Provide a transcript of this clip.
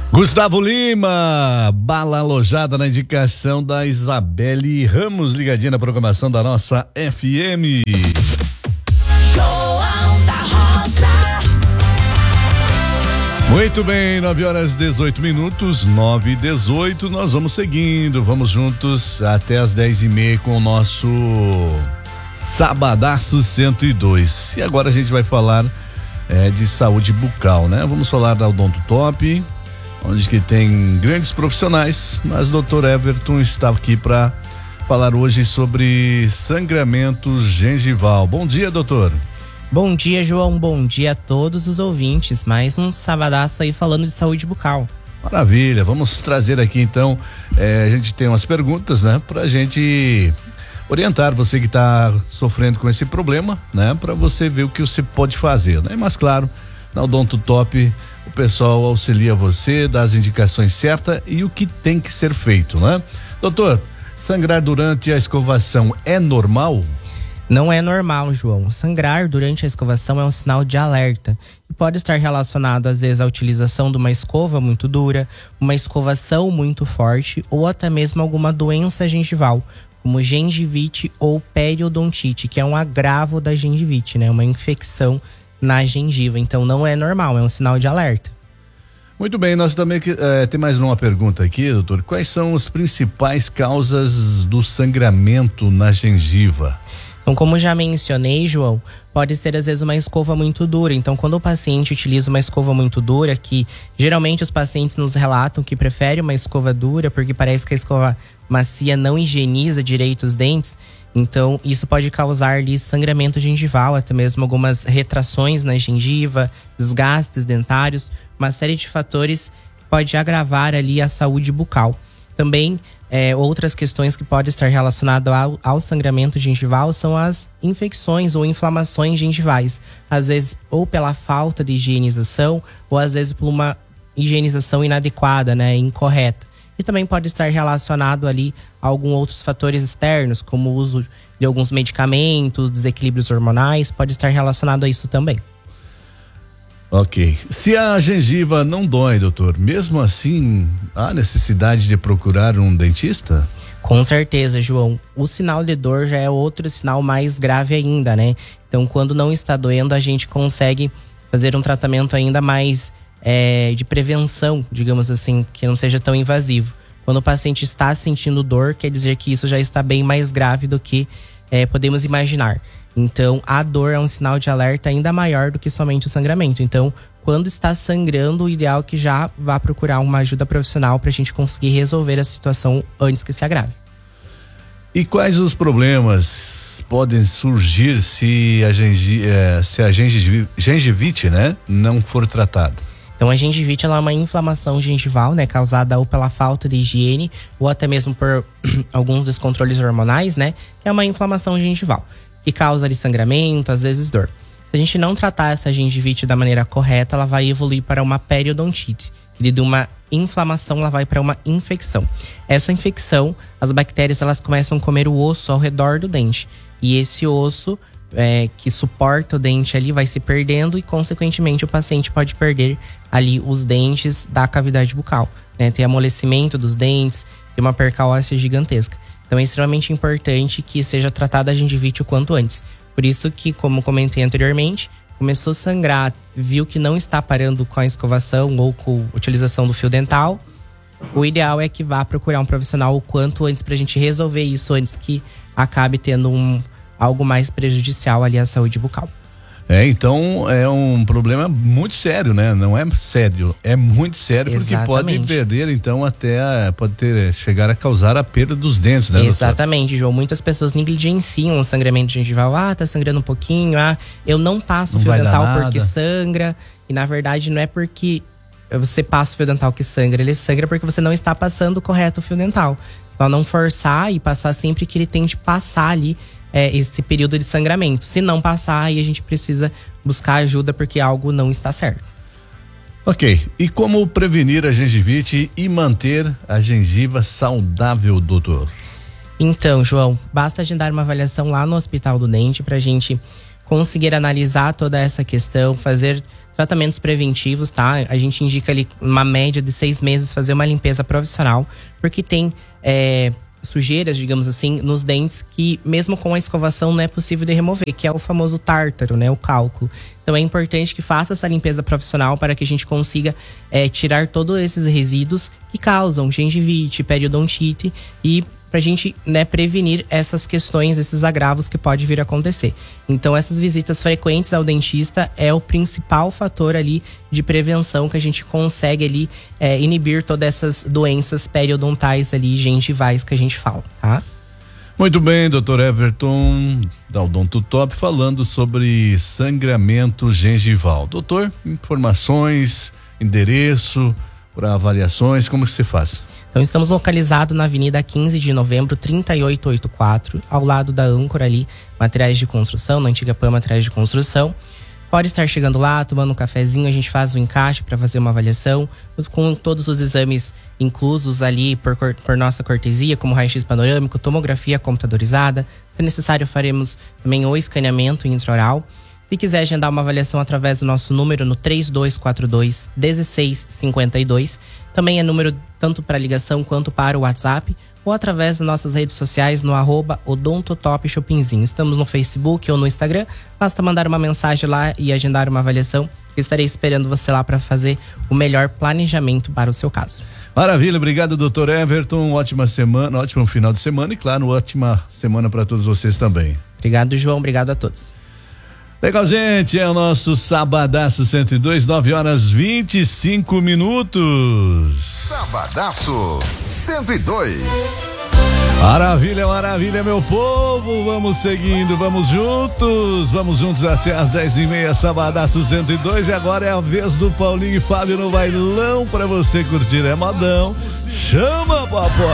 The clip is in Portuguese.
Gustavo Lima, bala alojada na indicação da Isabelle Ramos, ligadinha na programação da nossa FM. João da Rosa. Muito bem, 9h18, 9h18, nós vamos seguindo, vamos juntos até as 10h30 com o nosso Sabadaço 102. E agora a gente vai falar de saúde bucal, né? Vamos falar da Odonto Top, onde que tem grandes profissionais, mas o Dr. Everton está aqui para falar hoje sobre sangramento gengival. Bom dia, doutor. Bom dia, João. Bom dia a todos os ouvintes. Mais um sabadaço aí falando de saúde bucal. Maravilha. Vamos trazer aqui então, a gente tem umas perguntas, né? Pra gente orientar você que está sofrendo com esse problema, né? Para você ver o que você pode fazer, né? Mas claro, na Odonto Top o pessoal auxilia você, dá as indicações certas e o que tem que ser feito, né? Doutor, sangrar durante a escovação é normal? Não é normal, João. Sangrar durante a escovação é um sinal de alerta e pode estar relacionado às vezes à utilização de uma escova muito dura, uma escovação muito forte ou até mesmo alguma doença gengival, como gengivite ou periodontite, que é um agravo da gengivite, né? Uma infecção na gengiva. Então não é normal, é um sinal de alerta. Muito bem, nós também tem mais uma pergunta aqui, doutor. Quais são as principais causas do sangramento na gengiva? Então, como já mencionei, João, pode ser às vezes uma escova muito dura. Então, quando o paciente utiliza uma escova muito dura, que geralmente os pacientes nos relatam que preferem uma escova dura, porque parece que a escova macia não higieniza direito os dentes. Então, isso pode causar ali sangramento gengival, até mesmo algumas retrações na gengiva, desgastes dentários, uma série de fatores que pode agravar ali a saúde bucal. Também, outras questões que podem estar relacionadas ao sangramento gengival são as infecções ou inflamações gengivais. Às vezes, ou pela falta de higienização, ou às vezes por uma higienização inadequada, né, incorreta. E também pode estar relacionado ali a alguns outros fatores externos, como o uso de alguns medicamentos, desequilíbrios hormonais, pode estar relacionado a isso também. Ok. Se a gengiva não dói, doutor, mesmo assim, há necessidade de procurar um dentista? Com certeza, João. O sinal de dor já é outro sinal mais grave ainda, né? Então, quando não está doendo, a gente consegue fazer um tratamento ainda mais de prevenção, digamos assim, que não seja tão invasivo. Quando o paciente está sentindo dor, quer dizer que isso já está bem mais grave do que podemos imaginar. Então, a dor é um sinal de alerta ainda maior do que somente o sangramento. Então, quando está sangrando, o ideal é que já vá procurar uma ajuda profissional para a gente conseguir resolver a situação antes que se agrave. E quais os problemas podem surgir se a gengivite, né, não for tratada? Então, a gengivite ela é uma inflamação gengival, né, causada ou pela falta de higiene ou até mesmo por alguns descontroles hormonais, né, que é uma inflamação gengival, que causa ali sangramento, às vezes dor. Se a gente não tratar essa gengivite da maneira correta, ela vai evoluir para uma periodontite, que de uma inflamação ela vai para uma infecção. Essa infecção, as bactérias elas começam a comer o osso ao redor do dente, e esse osso que suporta o dente ali vai se perdendo e consequentemente o paciente pode perder ali os dentes da cavidade bucal, né? Tem amolecimento dos dentes, tem uma perca óssea gigantesca. Então é extremamente importante que seja tratada a gengivite o quanto antes. Por isso que, como comentei anteriormente, começou a sangrar, viu que não está parando com a escovação ou com a utilização do fio dental, o ideal é que vá procurar um profissional o quanto antes pra gente resolver isso antes que acabe tendo algo mais prejudicial ali à saúde bucal. Então é um problema muito sério, né? Não é sério, é muito sério. Exatamente. Porque pode perder, então chegar a causar a perda dos dentes, né? Exatamente, doutor? João. Muitas pessoas negligenciam o sangramento gengival. Tá sangrando um pouquinho, eu não passo o fio dental porque sangra. E na verdade não é porque você passa o fio dental que sangra, ele sangra porque você não está passando correto o fio dental. Só não forçar e passar sempre que ele tente passar ali esse período de sangramento. Se não passar, aí a gente precisa buscar ajuda porque algo não está certo. Ok. E como prevenir a gengivite e manter a gengiva saudável, doutor? Então, João, basta agendar uma avaliação lá no Hospital do Dente pra gente conseguir analisar toda essa questão, fazer Tratamentos preventivos, tá? A gente indica ali uma média de 6 meses fazer uma limpeza profissional, porque tem sujeiras, digamos assim, nos dentes que mesmo com a escovação não é possível de remover, que é o famoso tártaro, né? O cálculo. Então é importante que faça essa limpeza profissional para que a gente consiga tirar todos esses resíduos que causam gengivite, periodontite e pra gente, né, prevenir essas questões, esses agravos que pode vir a acontecer. Então essas visitas frequentes ao dentista é o principal fator ali de prevenção que a gente consegue ali inibir todas essas doenças periodontais ali, gengivais que a gente fala, tá? Muito bem, Dr. Everton da Odonto Top falando sobre sangramento gengival. Doutor, informações, endereço para avaliações, como que você faz? Então estamos localizados na Avenida 15 de Novembro, 3884, ao lado da Âncora ali, materiais de construção, na antiga PAM Materiais de Construção. Pode estar chegando lá, tomando um cafezinho, a gente faz o encaixe para fazer uma avaliação, com todos os exames inclusos ali por nossa cortesia, como raio-x panorâmico, tomografia computadorizada. Se necessário, faremos também o escaneamento intraoral. Se quiser agendar uma avaliação através do nosso número no 3242-1652, também é número tanto para ligação quanto para o WhatsApp, ou através das nossas redes sociais no @odontotopshopinzinho. Estamos no Facebook ou no Instagram, basta mandar uma mensagem lá e agendar uma avaliação. Eu estarei esperando você lá para fazer o melhor planejamento para o seu caso. Maravilha, obrigado, Dr. Everton. Ótima semana, ótimo final de semana e, claro, ótima semana para todos vocês também. Obrigado, João. Obrigado a todos. Legal, gente, é o nosso Sabadaço 102, 9h25. Sabadaço 102. Maravilha, maravilha, meu povo. Vamos seguindo, vamos juntos até as 10h30, Sabadaço 102. E agora é a vez do Paulinho e Fábio no bailão pra você curtir. É modão. Chama, papai.